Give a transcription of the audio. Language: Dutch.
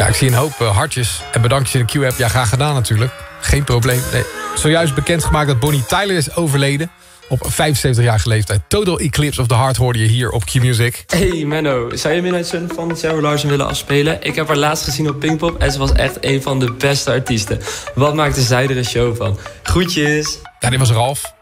ik zie een hoop hartjes en bedankjes in de Q-app. Ja, graag gedaan natuurlijk. Geen probleem. Nee. Zojuist bekendgemaakt dat Bonnie Tyler is overleden. Op 75-jarige leeftijd. Total Eclipse of the Heart hoorde je hier op Q-Music. Hey Menno, zou je Midnight Sun van Sarah Larsen willen afspelen? Ik heb haar laatst gezien op Pinkpop en ze was echt een van de beste artiesten. Wat maakte zij er een show van? Groetjes! Ja, dit was Ralf.